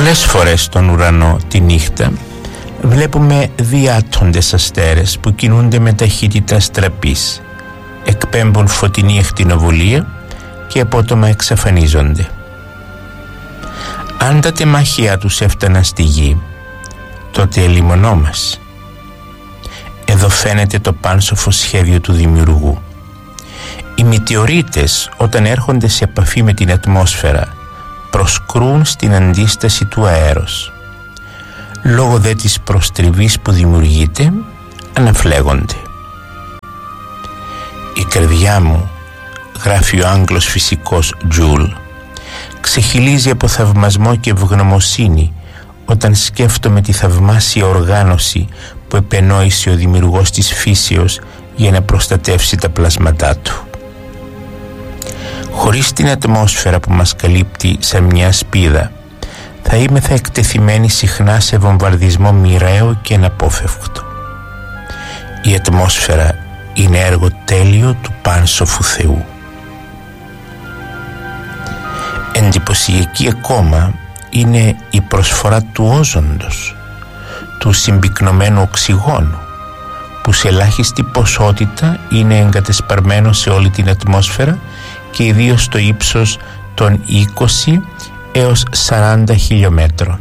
Πολλές φορές στον ουρανό τη νύχτα βλέπουμε διάττοντες αστέρες που κινούνται με ταχύτητα στραπής, εκπέμπουν φωτεινή ακτινοβολία και απότομα εξαφανίζονται. Αν τα τεμάχια τους έφταναν στη γη, τότε ελιμονόμας. Εδώ φαίνεται το πάνσοφο σχέδιο του δημιουργού. Οι μετεωρίτες, όταν έρχονται σε επαφή με την ατμόσφαιρα, προσκρούν στην αντίσταση του αέρος. Λόγω δε της προστριβής που δημιουργείται, αναφλέγονται. «Η καρδιά μου», γράφει ο Άγγλος φυσικός Τζουλ, «ξεχυλίζει από θαυμασμό και ευγνωμοσύνη όταν σκέφτομαι τη θαυμάσια οργάνωση που επενόησε ο δημιουργός της φύσεως για να προστατεύσει τα πλάσματά του. Χωρίς την ατμόσφαιρα που μας καλύπτει σαν μια σπίδα, θα είμεθα εκτεθειμένοι συχνά σε βομβαρδισμό μοιραίο και αναπόφευκτο. Η ατμόσφαιρα είναι έργο τέλειο του πάνσοφου Θεού». Εντυπωσιακή ακόμα είναι η προσφορά του όζοντος, του συμπυκνωμένου οξυγόνου, που σε ελάχιστη ποσότητα είναι εγκατεσπαρμένο σε όλη την ατμόσφαιρα και ιδίως στο ύψος των 20 έως 40 χιλιόμετρων.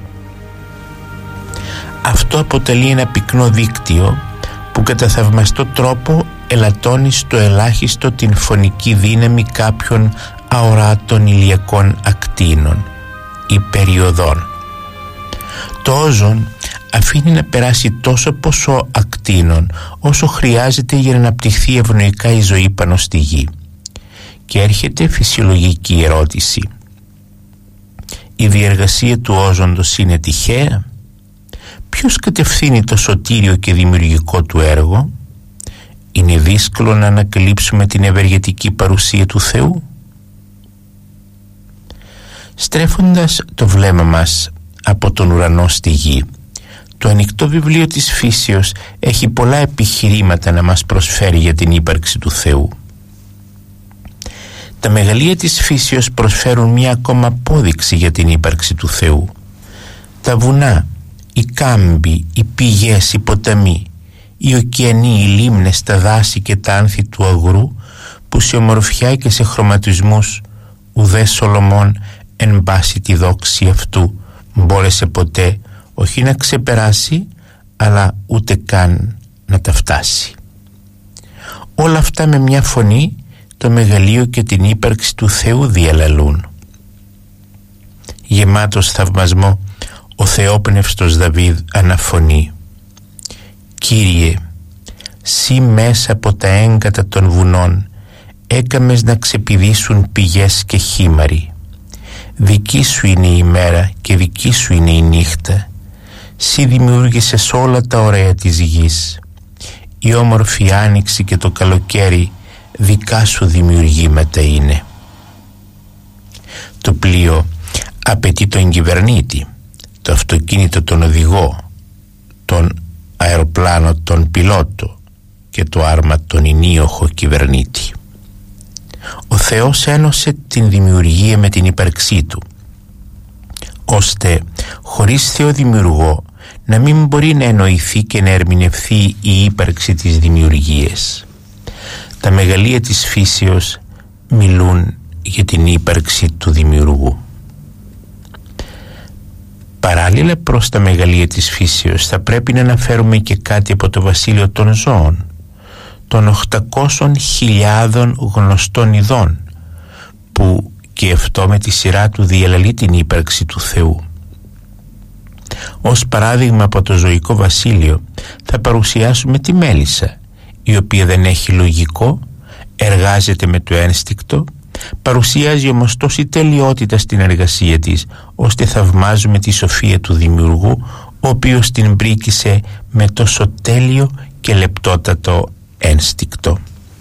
Αυτό αποτελεί ένα πυκνό δίκτυο που κατά θαυμαστό τρόπο ελαττώνει στο ελάχιστο την φωνική δύναμη κάποιων αοράτων ηλιακών ακτίνων ή περιοδών. Το όζον αφήνει να περάσει τόσο ποσό ακτίνων όσο χρειάζεται για να αναπτυχθεί ευνοϊκά η ζωή πάνω στη γη. Και έρχεται φυσιολογική ερώτηση: η διεργασία του όζοντος είναι τυχαία? Ποιος κατευθύνει το σωτήριο και δημιουργικό του έργο? Είναι δύσκολο να ανακαλύψουμε την ευεργετική παρουσία του Θεού? Στρέφοντας το βλέμμα μας από τον ουρανό στη γη, το ανοιχτό βιβλίο της φύσεως έχει πολλά επιχειρήματα να μας προσφέρει για την ύπαρξη του Θεού. Τα μεγαλεία της φύσεως προσφέρουν μια ακόμα απόδειξη για την ύπαρξη του Θεού. Τα βουνά, οι κάμποι, οι πηγές, οι ποταμοί, οι ωκεανοί, οι λίμνες, τα δάση και τα άνθη του αγρού, που σε ομορφιά και σε χρωματισμούς ουδέ Σολομών εν πάση τη δόξη αυτού μπόρεσε ποτέ όχι να ξεπεράσει, αλλά ούτε καν να τα φτάσει. Όλα αυτά με μια φωνή το μεγαλείο και την ύπαρξη του Θεού διαλαλούν. Γεμάτος θαυμασμό, ο θεόπνευστος Δαβίδ αναφωνεί: «Κύριε, σύ μέσα από τα έγκατα των βουνών έκαμες να ξεπηδήσουν πηγές και χήμαροι. Δική σου είναι η ημέρα και δική σου είναι η νύχτα. Σύ δημιούργησες όλα τα ωραία της γης. Η όμορφη άνοιξη και το καλοκαίρι δικά σου δημιουργήματα είναι». Το πλοίο απαιτεί τον κυβερνήτη, το αυτοκίνητο τον οδηγό, τον αεροπλάνο τον πιλότο και το άρμα τον ενίοχο κυβερνήτη. Ο Θεός ένωσε την δημιουργία με την ύπαρξή του, ώστε χωρίς Θεό δημιουργό να μην μπορεί να εννοηθεί και να ερμηνευθεί η ύπαρξη της δημιουργίας. Τα μεγαλεία της φύσεως μιλούν για την ύπαρξη του δημιουργού. Παράλληλα προς τα μεγαλεία της φύσεως θα πρέπει να αναφέρουμε και κάτι από το βασίλειο των ζώων, των 800.000 γνωστών ειδών, που και αυτό με τη σειρά του διαλαλεί την ύπαρξη του Θεού. Ως παράδειγμα από το ζωικό βασίλειο θα παρουσιάσουμε τη μέλισσα, η οποία δεν έχει λογικό, εργάζεται με το ένστικτο, παρουσιάζει όμως τόση τελειότητα στην εργασία της, ώστε θαυμάζουμε τη σοφία του δημιουργού, ο οποίος την πρίκησε με τόσο τέλειο και λεπτότατο ένστικτο.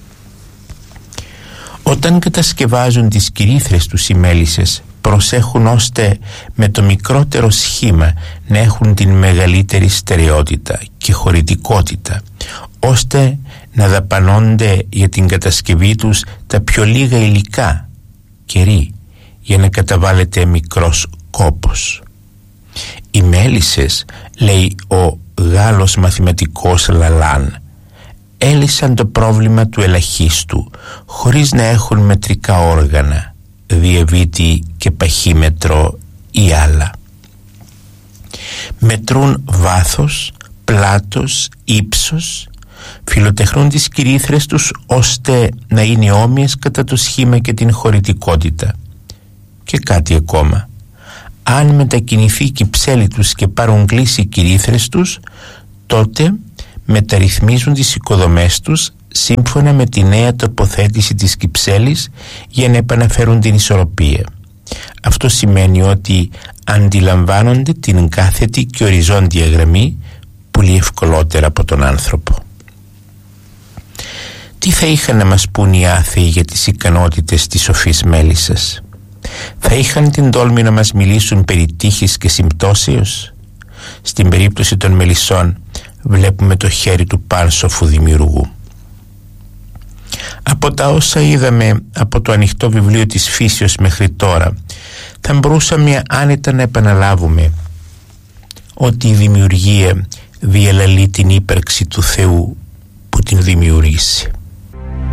Όταν κατασκευάζουν τις κυρίθρες τους οι μέλισσες, προσέχουν ώστε με το μικρότερο σχήμα να έχουν την μεγαλύτερη στερεότητα και χωρητικότητα, ώστε να δαπανώνται για την κατασκευή τους τα πιο λίγα υλικά, κερί, για να καταβάλλεται μικρός κόπος. Οι μέλισσες, λέει ο Γάλλος μαθηματικός Λαλάν, έλυσαν το πρόβλημα του ελαχίστου χωρίς να έχουν μετρικά όργανα, διαβήτη και παχύμετρο ή άλλα. Μετρούν βάθος, πλάτος, ύψος, φιλοτεχνούν τις κυρίθρες τους ώστε να είναι όμοιες κατά το σχήμα και την χωρητικότητα. Και κάτι ακόμα. Αν μετακινηθεί η κυψέλη τους και πάρουν κλίση οι κυρίθρες τους, τότε μεταρρυθμίζουν τις οικοδομές τους σύμφωνα με τη νέα τοποθέτηση της κυψέλης για να επαναφέρουν την ισορροπία. Αυτό σημαίνει ότι αντιλαμβάνονται την κάθετη και οριζόντια γραμμή πολύ ευκολότερα από τον άνθρωπο. Τι θα είχαν να μας πούν οι άθεοι για τις ικανότητες της σοφής μέλισσας? Θα είχαν την τόλμη να μας μιλήσουν περί τύχης και συμπτώσεως? Στην περίπτωση των μελισσών βλέπουμε το χέρι του πάνσοφου δημιουργού. Από τα όσα είδαμε από το ανοιχτό βιβλίο της φύσεως μέχρι τώρα, θα μπορούσαμε άνετα να επαναλάβουμε ότι η δημιουργία διαλαλεί την ύπαρξη του Θεού που την δημιούργησε.